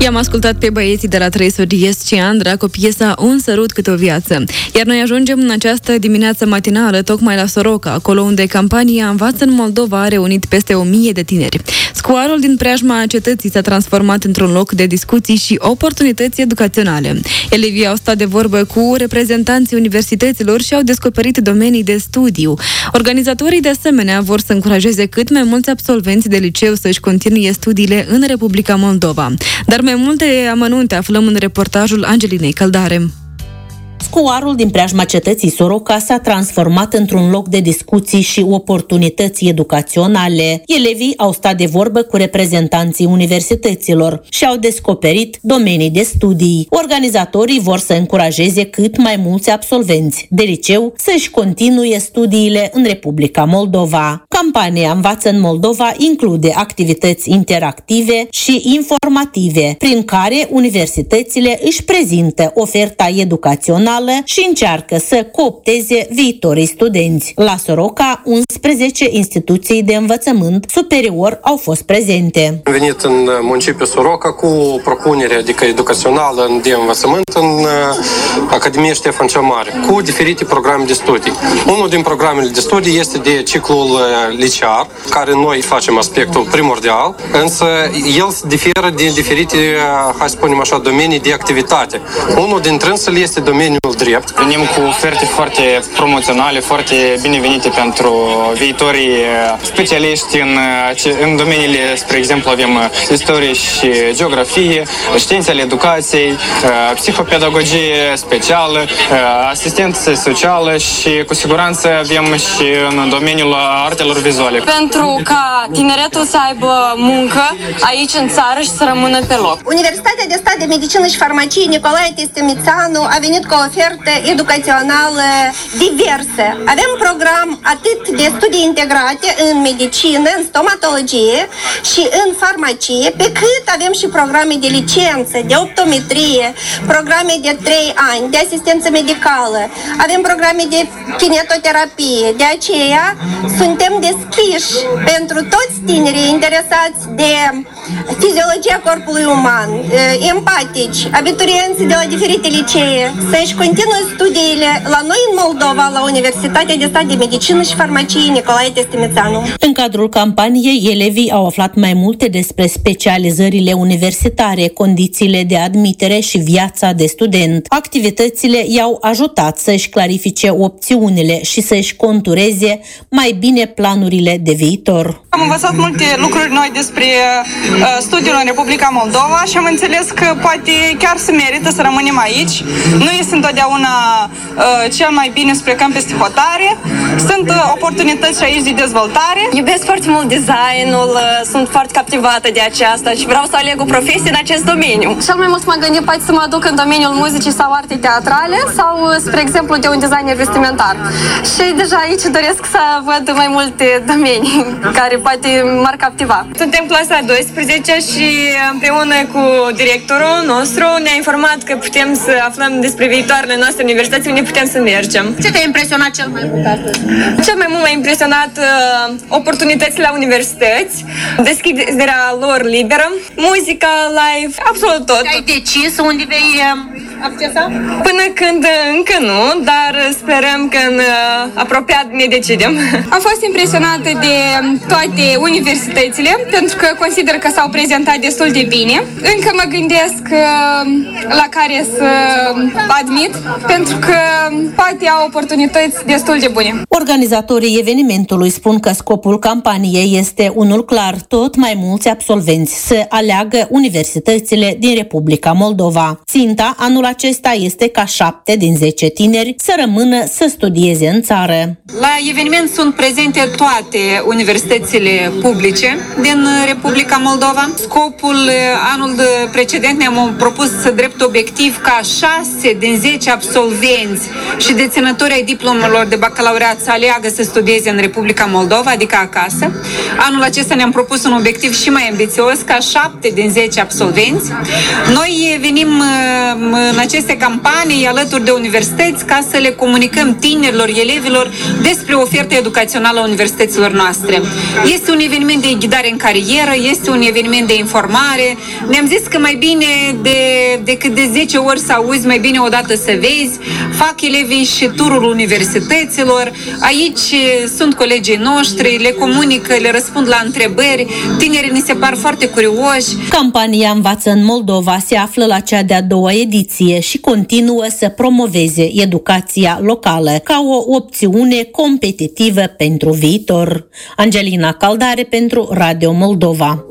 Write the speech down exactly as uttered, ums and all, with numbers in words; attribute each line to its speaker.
Speaker 1: I-am ascultat pe băieții de la Trei Sodies și Andra cu piesa Un sărut cât o viață. Iar noi ajungem în această dimineață matinală tocmai la Soroca, acolo unde campania Învață în Moldova a reunit peste o mie de tineri. Scoarul din preajma cetății s-a transformat într-un loc de discuții și oportunități educaționale. Elevii au stat de vorbă cu reprezentanții universităților și au descoperit domenii de studiu. Organizatorii de asemenea vor să încurajeze cât mai mulți absolvenți de liceu să-și continue studiile în Republica Moldova. Dar mai multe amănunte aflăm în reportajul Angelinei Căldare.
Speaker 2: Scoarul din preajma cetății Soroca s-a transformat într-un loc de discuții și oportunități educaționale. Elevii au stat de vorbă cu reprezentanții universităților și au descoperit domenii de studii. Organizatorii vor să încurajeze cât mai mulți absolvenți de liceu să-și continue studiile în Republica Moldova. Campania Învață în Moldova include activități interactive și informative, prin care universitățile își prezintă oferta educațională și încearcă să coopteze viitorii studenți. La Soroca, unsprezece instituții de învățământ superior au fost prezente.
Speaker 3: Am venit în municipiul Soroca cu propunere adică educațională de învățământ în Academia Ștefan cel Mare, cu diferite programe de studii. Unul din programele de studii este de ciclul licear, care noi facem aspectul primordial, însă el diferă din diferite, hai să spunem așa, domenii de activitate. Unul dintre însele este domeniul drept.
Speaker 4: Venim cu oferte foarte promoționale, foarte binevenite pentru viitorii specialiști în, în domeniile, spre exemplu, avem istorie și geografie, științele educației, psihopedagogie specială, asistență socială și cu siguranță avem și în domeniul artelor vizuale.
Speaker 5: Pentru ca tineretul să aibă muncă aici în țară și să rămână pe loc.
Speaker 6: Universitatea de Stat de Medicină și Farmacie Nicolae Testemițanu a venit cu o ofertă educațională diversă. Avem program atât de studii integrate în medicină, în stomatologie și în farmacie, pe cât avem și programe de licență, de optometrie, programe de trei ani, de asistență medicală, avem programe de kinetoterapie. De aceea suntem deschiși pentru toți tinerii interesați de fiziologia corpului uman, empatici, abiturienți de la diferite licee, să-și continue studiile la noi în Moldova, la Universitatea de Stat de Medicină și Farmacie Nicolae Testemițanu.
Speaker 2: În cadrul campaniei, elevii au aflat mai multe despre specializările universitare, condițiile de admitere și viața de student. Activitățile i-au ajutat să-și clarifice opțiunile și să-și contureze mai bine planurile de viitor.
Speaker 7: Am învățat multe lucruri noi despre uh, studiul în Republica Moldova și am înțeles că poate chiar se merită să rămânem aici. Nu este întotdeauna uh, cel mai bine să plecăm peste hotare. Sunt uh, oportunități aici de dezvoltare.
Speaker 5: Iubesc foarte mult designul, uh, sunt foarte captivată de aceasta și vreau să aleg o profesie în acest domeniu. Cel mai mult m-am gândit poate să mă duc în domeniul muzicii sau artei teatrale sau, spre exemplu, de un designer vestimentar. Și deja aici doresc să văd mai multe domenii care poate m-ar captiva.
Speaker 8: Suntem clasa a douăsprezecea și împreună cu directorul nostru ne-a informat că putem să aflăm despre viitoarele noastre universități, unde putem să mergem.
Speaker 6: Ce te-a impresionat cel mai mult astăzi?
Speaker 8: Cel mai mult m-a impresionat uh, oportunitățile la universități, deschiderea lor liberă, muzica live, absolut tot.
Speaker 6: Ai decis unde vei accesa?
Speaker 8: Până când încă nu, dar sperăm că în uh, apropiat ne decidem.
Speaker 9: Am fost impresionată de toate universitățile, pentru că consider că s-au prezentat destul de bine. Încă mă gândesc uh, la care să admit, pentru că poate au oportunități destul de bune.
Speaker 2: Organizatorii evenimentului spun că scopul campaniei este unul clar: tot mai mulți absolvenți să aleagă universitățile din Republica Moldova. Ținta anul acesta este ca șapte din zece tineri să rămână să studieze în țară.
Speaker 10: La eveniment sunt prezente toate universitățile publice din Republica Moldova. Scopul anul precedent ne-am propus să drept obiectiv ca șase din zece absolvenți și deținători ai diplomelor de bacalaureat să aleagă să studieze în Republica Moldova, adică acasă. Anul acesta ne-am propus un obiectiv și mai ambițios, ca șapte din zece absolvenți. Noi venim în aceste campanii alături de universități ca să le comunicăm tinerilor, elevilor despre oferta educațională a universităților noastre. Este un eveniment de ghidare în carieră, este un eveniment de informare. Ne-am zis că mai bine de, decât de zece ori să auzi, mai bine odată să vezi. Fac elevii și turul universităților. Aici sunt colegii noștri, le comunică, le răspund la întrebări. Tinerii ni se par foarte curioși.
Speaker 2: Campania Învață în Moldova se află la cea de-a doua ediție și continuă să promoveze educația locală ca o opțiune competitivă pentru viitor. Angelina Caldare pentru Radio Moldova.